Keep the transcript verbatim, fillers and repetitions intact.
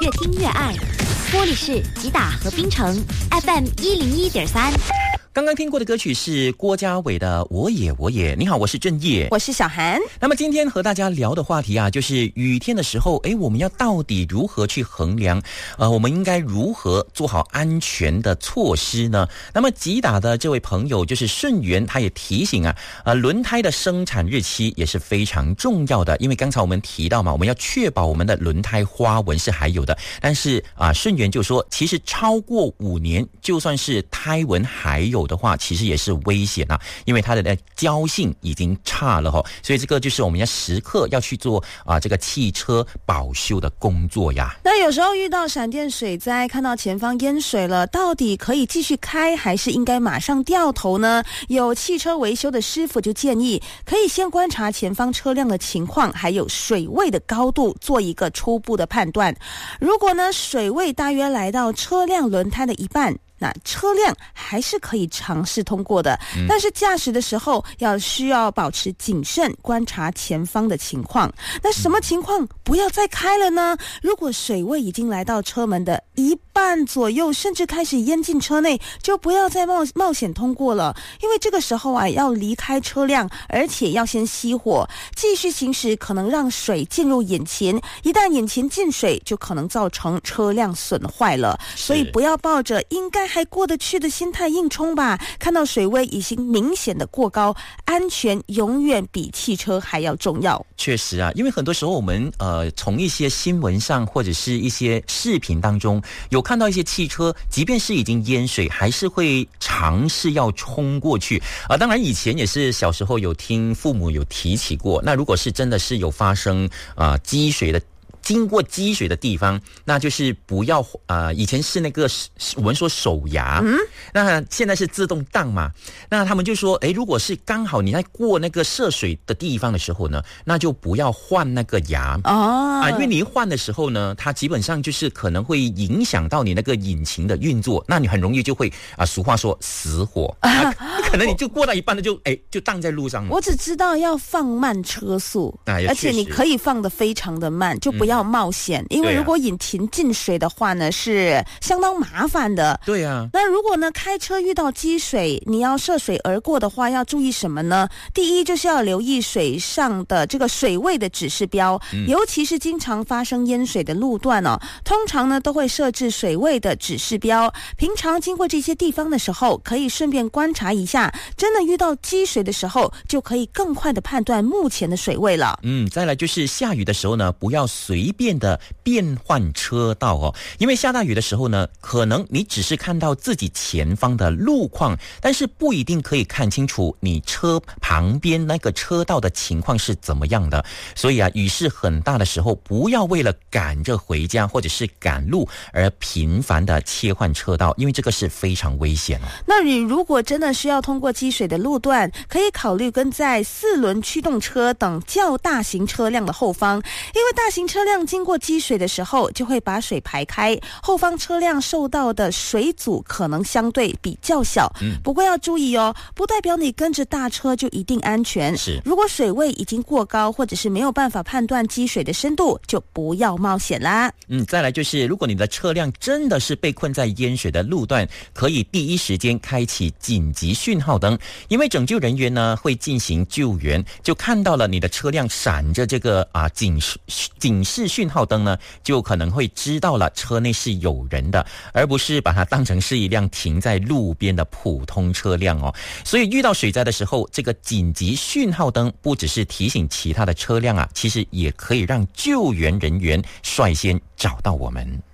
越听越爱。玻璃市吉打和槟城 F M 一零一点三。 刚刚听过的歌曲是郭家伟的《我也我也》。你好，我是郑业， 我是小涵。 那么今天和大家聊的话题啊，就是雨天的时候，诶，我们要到底如何去衡量？呃，我们应该如何做好安全的措施呢？那么吉打的这位朋友就是顺源，他也提醒啊，呃，轮胎的生产日期也是非常重要的，因为刚才我们提到嘛，我们要确保我们的轮胎花纹是还有的，但是啊，顺源就说，其实超过五年，就算是胎纹还有的话，其实也是危险啊，因为它的胶性已经差了哦，所以这个就是我们要时刻要去做啊这个汽车保修的工作呀。 那有时候遇到闪电水灾，看到前方淹水了，到底可以继续开还是应该马上掉头呢？有汽车维修的师傅就建议，可以先观察前方车辆的情况，还有水位的高度，做一个初步的判断。如果呢水位大约来到车辆轮胎的一半，那车辆还是可以尝试通过的，嗯、但是驾驶的时候要需要保持谨慎，观察前方的情况。那什么情况不要再开了呢？如果水位已经来到车门的一半左右，甚至开始淹进车内，就不要再冒冒险通过了，因为这个时候啊要离开车辆，而且要先熄火，继续行驶可能让水进入眼前，一旦眼前进水，就可能造成车辆损坏了。所以不要抱着应该还过得去的心态硬冲吧，看到水位已经明显的过高，安全永远比汽车还要重要。 确实啊，因为很多时候我们呃从一些新闻上或者是一些视频当中有看到一些汽车，即便是已经淹水，还是会尝试要冲过去啊、呃。当然以前也是小时候有听父母有提起过，那如果是真的是有发生啊、呃、积水的。经过积水的地方，那就是不要呃，以前是那个我们说手牙，嗯，那现在是自动档嘛。那他们就说，诶，如果是刚好你在过那个涉水的地方的时候呢，那就不要换那个牙哦啊，因为你一换的时候呢，它基本上就是可能会影响到你那个引擎的运作，那你很容易就会啊，俗话说死火，啊、可能你就过到一半了就诶就荡在路上了。 我只知道要放慢车速，啊、而且你可以放得非常的慢，就不要。要冒险，因为如果引擎进水的话呢，是相当麻烦的。 对啊。 那如果呢开车遇到积水，你要涉水而过的话，要注意什么呢？第一就是要留意水上的这个水位的指示标，嗯、尤其是经常发生淹水的路段哦，通常呢都会设置水位的指示标。平常经过这些地方的时候，可以顺便观察一下，真的遇到积水的时候，就可以更快的判断目前的水位了。 嗯，再来就是下雨的时候呢，不要随随便的变换车道哦，因为下大雨的时候呢，可能你只是看到自己前方的路况，但是不一定可以看清楚你车旁边那个车道的情况是怎么样的。所以啊，雨势很大的时候，不要为了赶着回家或者是赶路而频繁的切换车道，因为这个是非常危险哦。 那你如果真的需要通过积水的路段，可以考虑跟在四轮驱动车等较大型车辆的后方，因为大型车辆经过积水的时候就会把水排开，后方车辆受到的水阻可能相对比较小。嗯，不过要注意哦，不代表你跟着大车就一定安全。 是， 如果水位已经过高，或者是没有办法判断积水的深度，就不要冒险啦。 嗯，再来就是如果你的车辆真的是被困在淹水的路段，可以第一时间开启紧急讯号灯，因为拯救人员呢会进行救援，就看到了你的车辆闪着这个啊警示警示讯号灯呢，就可能会知道了车内是有人的，而不是把它当成是一辆停在路边的普通车辆哦。所以遇到水灾的时候，这个紧急讯号灯不只是提醒其他的车辆啊，其实也可以让救援人员率先找到我们。